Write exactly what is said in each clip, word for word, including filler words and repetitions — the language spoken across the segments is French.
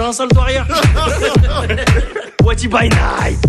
un sale derrière. What by night.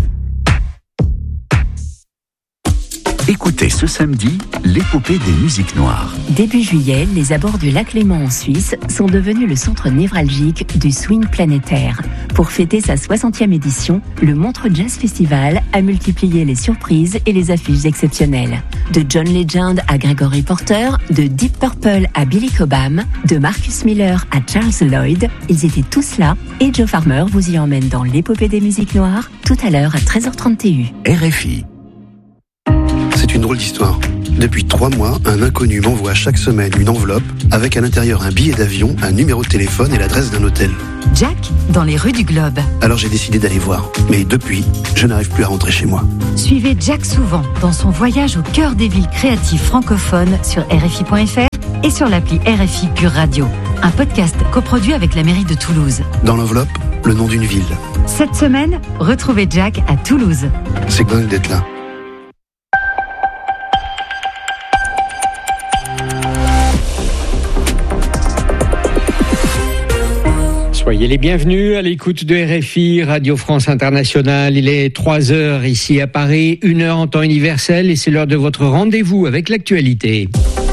Écoutez ce samedi l'épopée des musiques noires. Début juillet, les abords du lac Léman en Suisse sont devenus le centre névralgique du swing planétaire. Pour fêter sa soixantième édition, le Montreux Jazz Festival a multiplié les surprises et les affiches exceptionnelles. De John Legend à Gregory Porter, de Deep Purple à Billy Cobham, de Marcus Miller à Charles Lloyd, ils étaient tous là et Joe Farmer vous y emmène dans l'épopée des musiques noires tout à l'heure à treize heures trente T U. R F I. C'est une drôle d'histoire. Depuis trois mois, un inconnu m'envoie chaque semaine une enveloppe avec à l'intérieur un billet d'avion, un numéro de téléphone et l'adresse d'un hôtel. Jack, dans les rues du Globe. Alors j'ai décidé d'aller voir. Mais depuis, je n'arrive plus à rentrer chez moi. Suivez Jack souvent dans son voyage au cœur des villes créatives francophones sur R F I point F R et sur l'appli R F I Pure Radio. Un podcast coproduit avec la mairie de Toulouse. Dans l'enveloppe, le nom d'une ville. Cette semaine, retrouvez Jack à Toulouse. C'est dingue d'être là. Soyez les bienvenus à l'écoute de R F I, Radio France Internationale. Il est trois heures ici à Paris, une heure en temps universel et c'est l'heure de votre rendez-vous avec l'actualité.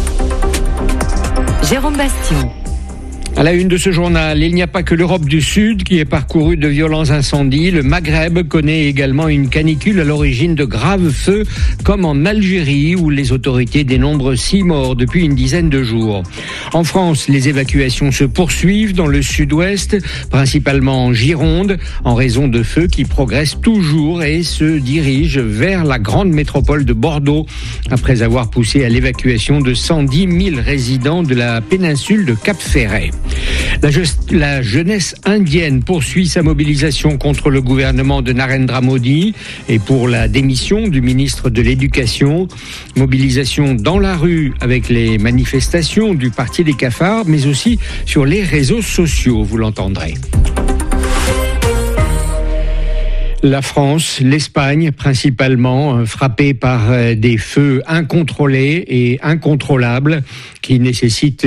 Jérôme Bastion. À la une de ce journal, il n'y a pas que l'Europe du Sud qui est parcourue de violents incendies. Le Maghreb connaît également une canicule à l'origine de graves feux, comme en Algérie, où les autorités dénombrent six morts depuis une dizaine de jours. En France, les évacuations se poursuivent dans le sud-ouest, principalement en Gironde, en raison de feux qui progressent toujours et se dirigent vers la grande métropole de Bordeaux, après avoir poussé à l'évacuation de cent dix mille résidents de la péninsule de Cap-Ferret. La, je, la jeunesse indienne poursuit sa mobilisation contre le gouvernement de Narendra Modi et pour la démission du ministre de l'Éducation. Mobilisation dans la rue avec les manifestations du Parti des cafards, mais aussi sur les réseaux sociaux, vous l'entendrez. La France, l'Espagne principalement, frappées par des feux incontrôlés et incontrôlables qui nécessitent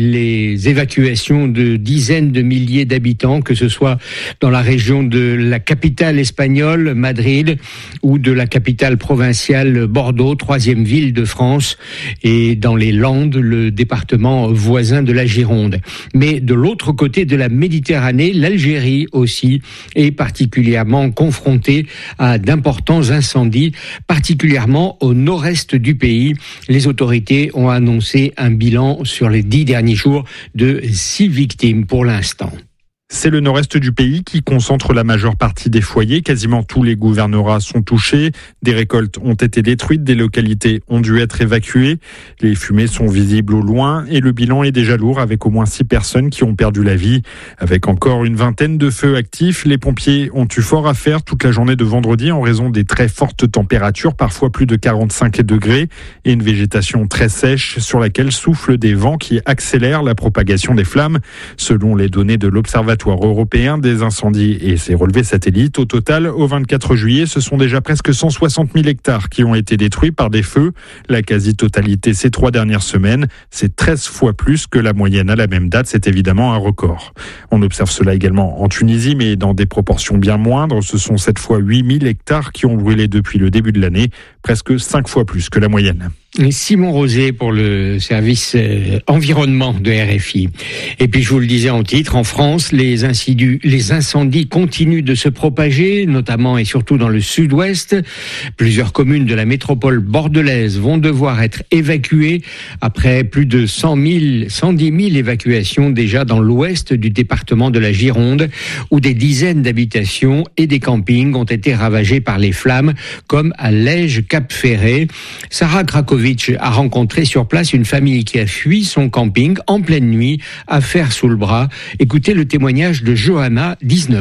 les évacuations de dizaines de milliers d'habitants, que ce soit dans la région de la capitale espagnole, Madrid, ou de la capitale provinciale, Bordeaux, troisième ville de France, et dans les Landes, le département voisin de la Gironde. Mais de l'autre côté de la Méditerranée, l'Algérie aussi est particulièrement confrontée à d'importants incendies, particulièrement au nord-est du pays. Les autorités ont annoncé un bilan sur les dix derniers jours de six victimes pour l'instant. C'est le nord-est du pays qui concentre la majeure partie des foyers. Quasiment tous les gouvernorats sont touchés. Des récoltes ont été détruites, des localités ont dû être évacuées. Les fumées sont visibles au loin et le bilan est déjà lourd avec au moins six personnes qui ont perdu la vie. Avec encore une vingtaine de feux actifs, les pompiers ont eu fort à faire toute la journée de vendredi en raison des très fortes températures, parfois plus de quarante-cinq degrés, et une végétation très sèche sur laquelle soufflent des vents qui accélèrent la propagation des flammes. Selon les données de l'Observatoire européen des incendies et ses relevés satellites, au total, au vingt-quatre juillet, ce sont déjà presque cent soixante mille hectares qui ont été détruits par des feux. La quasi-totalité ces trois dernières semaines, c'est treize fois plus que la moyenne à la même date. C'est évidemment un record. On observe cela également en Tunisie, mais dans des proportions bien moindres. Ce sont cette fois huit mille hectares qui ont brûlé depuis le début de l'année, presque cinq fois plus que la moyenne. Simon Rosé pour le service euh, environnement de R F I. Et puis je vous le disais en titre, en France, les, incidus, les incendies continuent de se propager, notamment et surtout dans le sud-ouest. Plusieurs communes de la métropole bordelaise vont devoir être évacuées après plus de cent mille, cent dix mille évacuations déjà dans l'ouest du département de la Gironde, où des dizaines d'habitations et des campings ont été ravagés par les flammes, comme à Lège-Cap-Ferret. Sarah Krakovic a rencontré sur place une famille qui a fui son camping en pleine nuit, affaire sous le bras. Écoutez le témoignage de Johanna, dix-neuf ans.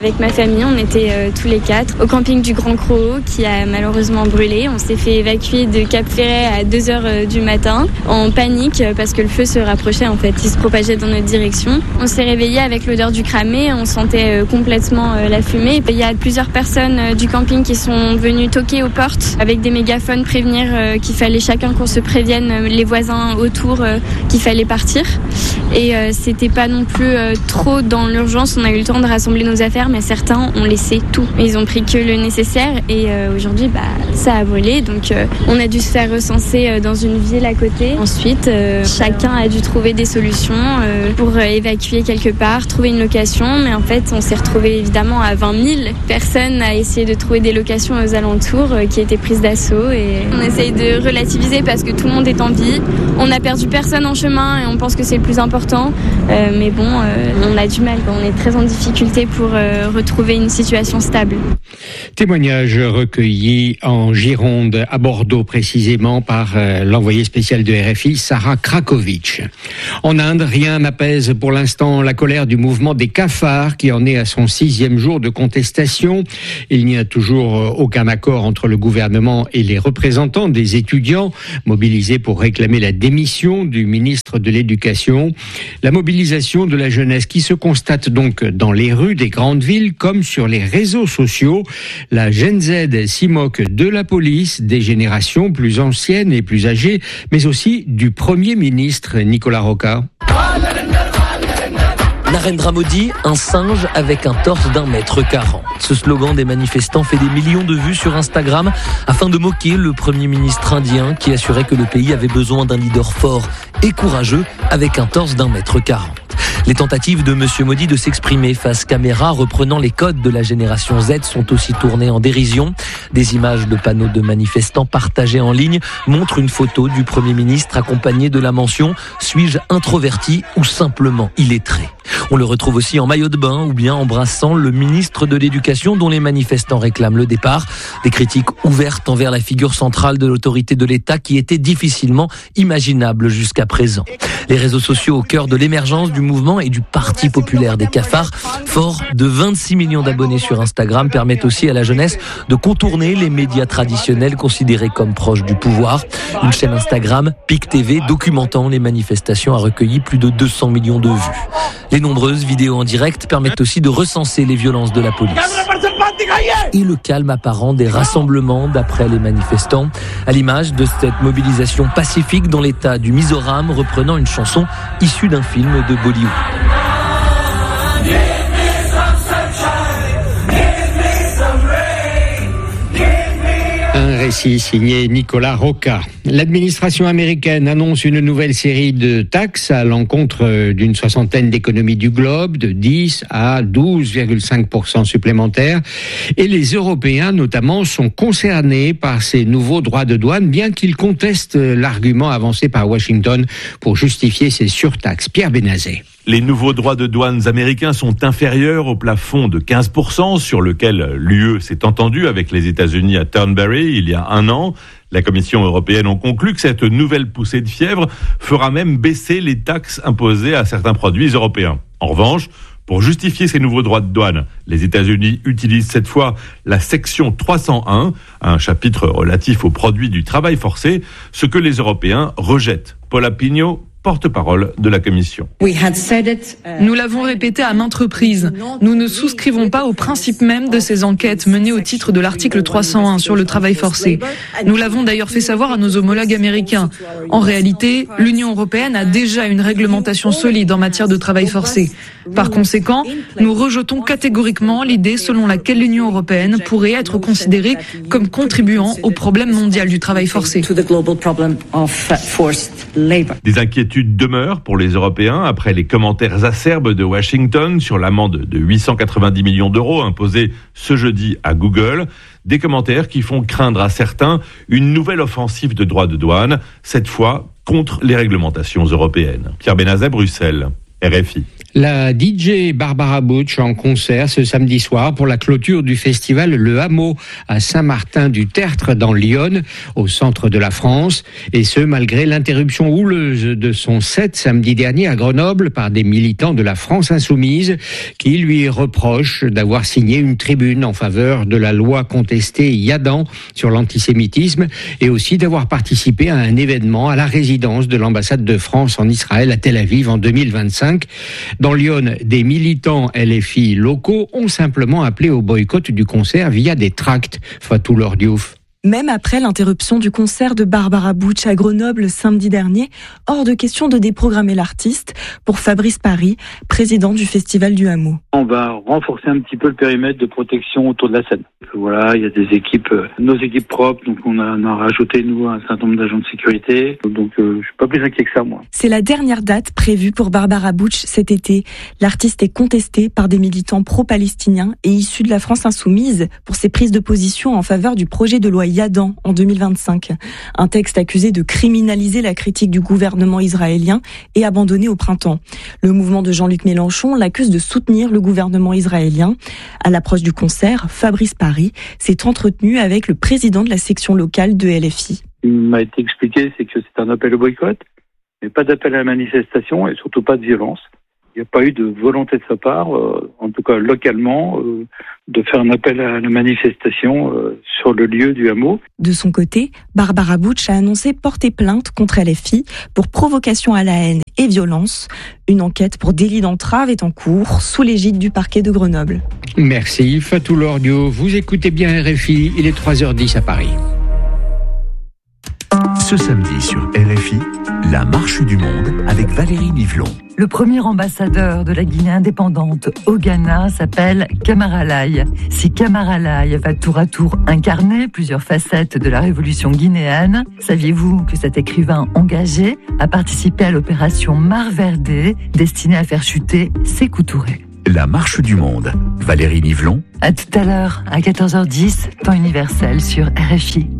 Avec ma famille, on était euh, tous les quatre au camping du Grand Croc qui a malheureusement brûlé. On s'est fait évacuer de Cap Ferret à deux heures euh, du matin en panique euh, parce que le feu se rapprochait en fait. Il se propageait dans notre direction. On s'est réveillé avec l'odeur du cramé. On sentait euh, complètement euh, la fumée. Il y a plusieurs personnes euh, du camping qui sont venues toquer aux portes avec des mégaphones prévenir euh, qu'il fallait chacun qu'on se prévienne, euh, les voisins autour, euh, qu'il fallait partir. Et euh, c'était pas non plus euh, trop dans l'urgence. On a eu le temps de rassembler nos affaires. Mais certains ont laissé tout. Ils ont pris que le nécessaire et euh, aujourd'hui, bah, ça a brûlé. Donc, euh, on a dû se faire recenser euh, dans une ville à côté. Ensuite, euh, chacun a dû trouver des solutions euh, pour euh, évacuer quelque part, trouver une location. Mais en fait, on s'est retrouvé évidemment à vingt mille. Personne a essayé de trouver des locations aux alentours euh, qui étaient prises d'assaut. Et on essaye de relativiser parce que tout le monde est en vie. On n'a perdu personne en chemin et on pense que c'est le plus important. Euh, mais bon, euh, on a du mal. On est très en difficulté pour euh, retrouver une situation stable. Témoignage recueilli en Gironde, à Bordeaux précisément, par euh, l'envoyé spécial de R F I, Sarah Krakovic. En Inde, rien n'apaise pour l'instant la colère du mouvement des cafards qui en est à son sixième jour de contestation. Il n'y a toujours aucun accord entre le gouvernement et les représentants des étudiants mobilisés pour réclamer la démission du ministre de l'Éducation. La mobilisation de la jeunesse qui se constate donc dans les rues des grandes villes comme sur les réseaux sociaux. La Gen Z s'y moque de la police, des générations plus anciennes et plus âgées, mais aussi du Premier ministre Nicolas Rocca. Narendra Modi, un singe avec un torse d'un mètre quarante. Ce slogan des manifestants fait des millions de vues sur Instagram afin de moquer le Premier ministre indien qui assurait que le pays avait besoin d'un leader fort et courageux avec un torse d'un mètre quarante. Les tentatives de M. Modi de s'exprimer face caméra reprenant les codes de la génération Z sont aussi tournées en dérision. Des images de panneaux de manifestants partagés en ligne montrent une photo du Premier ministre accompagnée de la mention « Suis-je introverti ou simplement illettré ?» On le retrouve aussi en maillot de bain ou bien embrassant le ministre de l'Éducation dont les manifestants réclament le départ. Des critiques ouvertes envers la figure centrale de l'autorité de l'État qui était difficilement imaginable jusqu'à présent. Les réseaux sociaux au cœur de l'émergence du mouvement et du Parti populaire des cafards, fort de vingt-six millions d'abonnés sur Instagram, permettent aussi à la jeunesse de contourner les médias traditionnels considérés comme proches du pouvoir. Une chaîne Instagram, Pic T V, documentant les manifestations, a recueilli plus de deux cents millions de vues. Les nombreuses vidéos en direct permettent aussi de recenser les violences de la police et le calme apparent des rassemblements d'après les manifestants, à l'image de cette mobilisation pacifique dans l'état du Mizoram, reprenant une chanson issue d'un film de Bollywood. Un récit signé Nicolas Rocca. L'administration américaine annonce une nouvelle série de taxes à l'encontre d'une soixantaine d'économies du globe, de dix à douze virgule cinq pour cent supplémentaires. Et les Européens, notamment, sont concernés par ces nouveaux droits de douane, bien qu'ils contestent l'argument avancé par Washington pour justifier ces surtaxes. Pierre Benazet. Les nouveaux droits de douane américains sont inférieurs au plafond de quinze pour cent sur lequel l'U E s'est entendue avec les États-Unis à Turnberry il y a un an. La Commission européenne a conclu que cette nouvelle poussée de fièvre fera même baisser les taxes imposées à certains produits européens. En revanche, pour justifier ces nouveaux droits de douane, les États-Unis utilisent cette fois la section trois cent un, un chapitre relatif aux produits du travail forcé, ce que les Européens rejettent. Paula Pignot, porte-parole de la Commission. Nous l'avons répété à maintes reprises. Nous ne souscrivons pas au principe même de ces enquêtes menées au titre de l'article trois cent un sur le travail forcé. Nous l'avons d'ailleurs fait savoir à nos homologues américains. En réalité, l'Union européenne a déjà une réglementation solide en matière de travail forcé. Par conséquent, nous rejetons catégoriquement l'idée selon laquelle l'Union européenne pourrait être considérée comme contribuant au problème mondial du travail forcé. Des inquiétudes demeurent pour les Européens après les commentaires acerbes de Washington sur l'amende de huit cent quatre-vingt-dix millions d'euros imposée ce jeudi à Google. Des commentaires qui font craindre à certains une nouvelle offensive de droits de douane, cette fois contre les réglementations européennes. Pierre Benazet, Bruxelles. R F I. La D J Barbara Butch en concert ce samedi soir pour la clôture du festival Le Hameau à Saint-Martin-du-Tertre dans l'Yonne, au centre de la France. Et ce, malgré l'interruption houleuse de son set samedi dernier à Grenoble par des militants de la France Insoumise qui lui reprochent d'avoir signé une tribune en faveur de la loi contestée Yadan sur l'antisémitisme et aussi d'avoir participé à un événement à la résidence de l'ambassade de France en Israël à Tel Aviv en deux mille vingt-cinq. Dans l'Yonne, des militants L F I locaux ont simplement appelé au boycott du concert via des tracts. Fatou Lor Diouf. Même après l'interruption du concert de Barbara Butch à Grenoble samedi dernier, hors de question de déprogrammer l'artiste, pour Fabrice Paris, président du Festival du Hameau. On va renforcer un petit peu le périmètre de protection autour de la scène. Voilà, il y a des équipes, euh, nos équipes propres, donc on a, on a rajouté nous un certain nombre d'agents de sécurité, donc euh, je suis pas plus inquiet que ça moi. C'est la dernière date prévue pour Barbara Butch cet été. L'artiste est contesté par des militants pro-palestiniens et issus de la France Insoumise pour ses prises de position en faveur du projet de loi Yadan en deux mille vingt-cinq. Un texte accusé de criminaliser la critique du gouvernement israélien et abandonné au printemps. Le mouvement de Jean-Luc Mélenchon l'accuse de soutenir le gouvernement israélien. À l'approche du concert, Fabrice Paris s'est entretenu avec le président de la section locale de L F I. Il m'a été expliqué, c'est que c'est un appel au boycott, mais pas d'appel à la manifestation et surtout pas de violence. Il n'y a pas eu de volonté de sa part, euh, en tout cas localement, euh, de faire un appel à la manifestation euh, sur le lieu du hameau. De son côté, Barbara Butch a annoncé porter plainte contre L F I pour provocation à la haine et violence. Une enquête pour délit d'entrave est en cours sous l'égide du parquet de Grenoble. Merci Fatou Lor Diouf. Vous écoutez bien R F I, il est trois heures dix à Paris. Ce samedi sur R F I, la marche du monde avec Valérie Nivelon. Le premier ambassadeur de la Guinée indépendante au Ghana s'appelle Camara Laye. Si Camara Laye va tour à tour incarner plusieurs facettes de la révolution guinéenne, saviez-vous que cet écrivain engagé a participé à l'opération Mar Verde destinée à faire chuter Sékou Touré? La marche du monde. Valérie Nivelon. À tout à l'heure, à quatorze heures dix, temps universel sur R F I.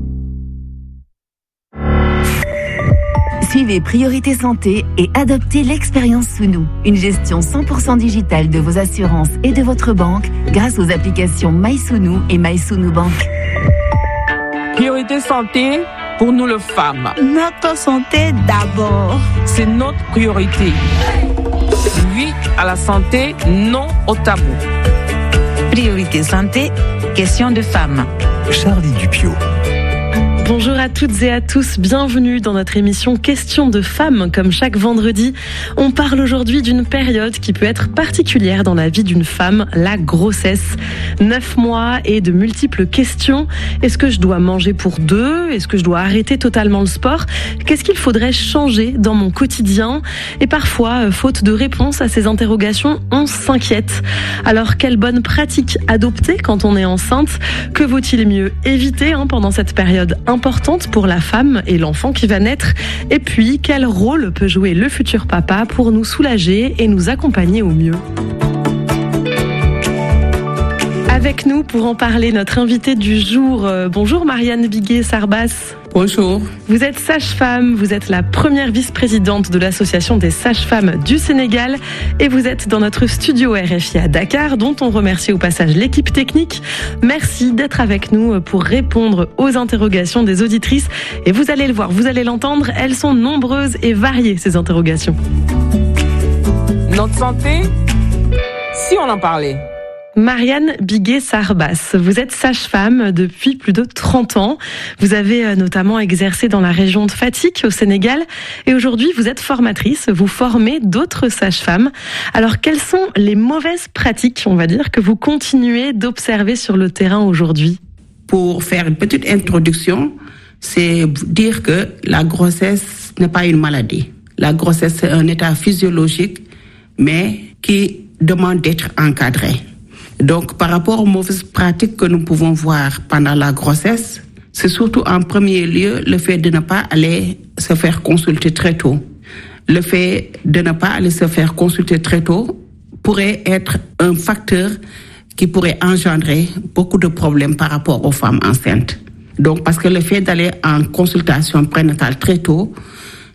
Suivez Priorité Santé et adoptez l'expérience Sounou, une gestion cent pour cent digitale de vos assurances et de votre banque grâce aux applications MySounou et MySounou Bank. Priorité Santé pour nous les femmes. Notre santé d'abord. C'est notre priorité. Oui à la santé, non au tabou. Priorité Santé, question de femmes. Charlie Dupio. Bonjour à toutes et à tous, bienvenue dans notre émission Question de femmes. Comme chaque vendredi, on parle aujourd'hui d'une période qui peut être particulière dans la vie d'une femme, la grossesse. Neuf mois et de multiples questions. Est-ce que je dois manger pour deux? Est-ce que je dois arrêter totalement le sport? Qu'est-ce qu'il faudrait changer dans mon quotidien? Et parfois, faute de réponse à ces interrogations, on s'inquiète. Alors, quelle bonne pratique adopter quand on est enceinte? Que vaut-il mieux éviter hein, pendant cette période importante pour la femme et l'enfant qui va naître? Et puis, quel rôle peut jouer le futur papa pour nous soulager et nous accompagner au mieux? Avec nous pour en parler, notre invitée du jour. Bonjour Marianne Biguet-Sarbas. Bonjour. Vous êtes sage-femme, vous êtes la première vice-présidente de l'Association des sages-femmes du Sénégal et vous êtes dans notre studio R F I à Dakar, dont on remercie au passage l'équipe technique. Merci d'être avec nous pour répondre aux interrogations des auditrices. Et vous allez le voir, vous allez l'entendre, elles sont nombreuses et variées, ces interrogations. Notre santé, si on en parlait. Marianne Biguet-Sarbas, vous êtes sage-femme depuis plus de trente ans. Vous avez notamment exercé dans la région de Fatick, au Sénégal. Et aujourd'hui, vous êtes formatrice. Vous formez d'autres sages-femmes. Alors, quelles sont les mauvaises pratiques, on va dire, que vous continuez d'observer sur le terrain aujourd'hui? Pour faire une petite introduction, c'est dire que la grossesse n'est pas une maladie. La grossesse, c'est un état physiologique, mais qui demande d'être encadré. Donc, par rapport aux mauvaises pratiques que nous pouvons voir pendant la grossesse, c'est surtout en premier lieu le fait de ne pas aller se faire consulter très tôt. Le fait de ne pas aller se faire consulter très tôt pourrait être un facteur qui pourrait engendrer beaucoup de problèmes par rapport aux femmes enceintes. Donc, parce que le fait d'aller en consultation prénatale très tôt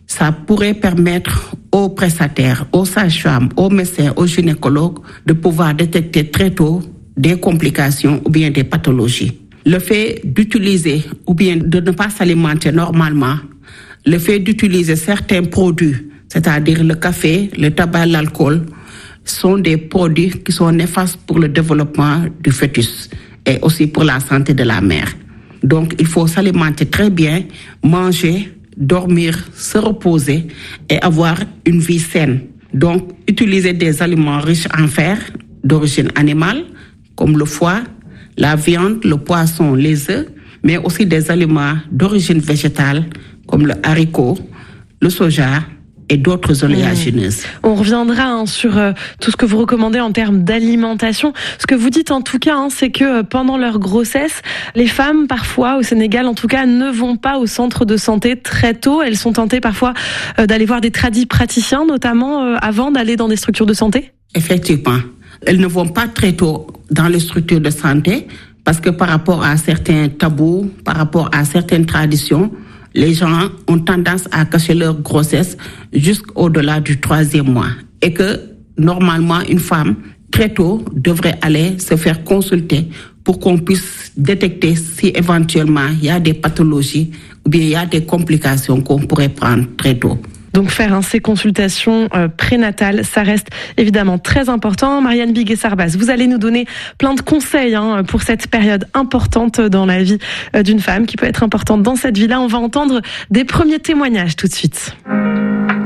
ça pourrait permettre aux prestataires, aux sages-femmes, aux médecins, aux gynécologues de pouvoir détecter très tôt des complications ou bien des pathologies. Le fait d'utiliser ou bien de ne pas s'alimenter normalement, le fait d'utiliser certains produits, c'est-à-dire le café, le tabac, l'alcool, sont des produits qui sont néfastes pour le développement du fœtus et aussi pour la santé de la mère. Donc, il faut s'alimenter très bien, manger, dormir, se reposer et avoir une vie saine. Donc, utiliser des aliments riches en fer d'origine animale, comme le foie, la viande, le poisson, les œufs, mais aussi des aliments d'origine végétale, comme le haricot, le soja et d'autres oléagineuses. Mmh. On reviendra hein, sur euh, tout ce que vous recommandez en termes d'alimentation. Ce que vous dites en tout cas, hein, c'est que euh, pendant leur grossesse, les femmes parfois au Sénégal en tout cas ne vont pas au centre de santé très tôt. Elles sont tentées parfois euh, d'aller voir des tradis praticiens notamment euh, avant d'aller dans des structures de santé. Effectivement. Elles ne vont pas très tôt dans les structures de santé parce que par rapport à certains tabous, par rapport à certaines traditions, les gens ont tendance à cacher leur grossesse jusqu'au-delà du troisième mois. Et que, normalement, une femme, très tôt, devrait aller se faire consulter pour qu'on puisse détecter si éventuellement il y a des pathologies ou bien il y a des complications qu'on pourrait prendre très tôt. Donc faire hein, ces consultations euh, prénatales, ça reste évidemment très important. Marianne Bigué-Sarbas, vous allez nous donner plein de conseils hein, pour cette période importante dans la vie euh, d'une femme qui peut être importante dans cette vie-là. On va entendre des premiers témoignages tout de suite.